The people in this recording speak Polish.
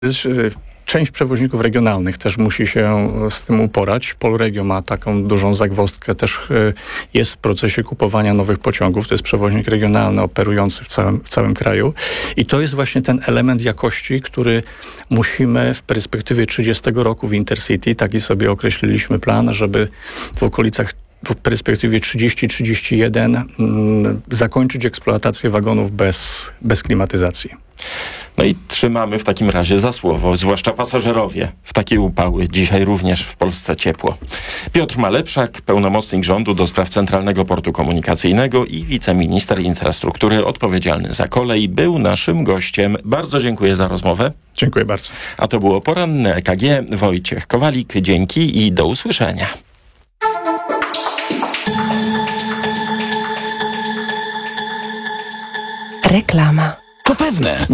Część przewoźników regionalnych też musi się z tym uporać. Polregio ma taką dużą zagwozdkę, też jest w procesie kupowania nowych pociągów. To jest przewoźnik regionalny operujący w całym kraju. I to jest właśnie ten element jakości, który musimy w perspektywie 30 roku w Intercity, taki sobie określiliśmy plan, żeby w perspektywie 30-31 zakończyć eksploatację wagonów bez klimatyzacji. No i trzymamy w takim razie za słowo, zwłaszcza pasażerowie w takie upały. Dzisiaj również w Polsce ciepło. Piotr Malepszak, pełnomocnik rządu do spraw Centralnego Portu Komunikacyjnego i wiceminister infrastruktury odpowiedzialny za kolej, był naszym gościem. Bardzo dziękuję za rozmowę. Dziękuję bardzo. A to było poranne EKG. Wojciech Kowalik, dzięki i do usłyszenia. Reklama. To pewne.